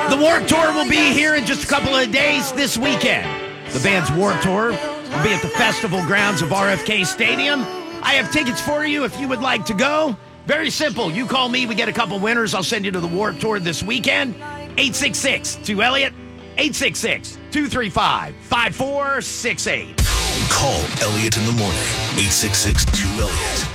The Warped Tour will be here in just a couple of days this weekend. The band's Warped Tour will be at the festival grounds of RFK Stadium. I have tickets for you if you would like to go. Very simple. You call me, we get a couple winners. I'll send you to the Warped Tour this weekend. 866-2-ELLIOT, 866-235-5468. Call Elliot in the morning, 866-2-ELLIOT.